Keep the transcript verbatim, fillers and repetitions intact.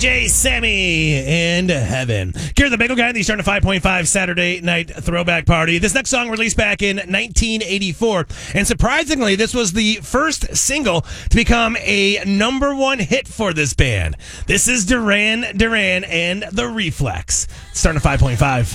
Jay Sammy and Heaven. Gary the Bagel Guy, the starting a five point five Saturday night throwback party. This next song released back in nineteen eighty-four. And surprisingly, this was the first single to become a number one hit for this band. This is Duran Duran and The Reflex. Starting a five point five.